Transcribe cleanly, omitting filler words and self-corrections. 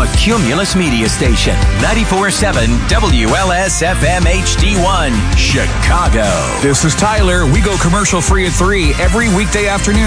the Cumulus Media Station, 94.7 WLS-FM HD1, Chicago. This is Tyler. We go commercial free at 3 every weekday afternoon.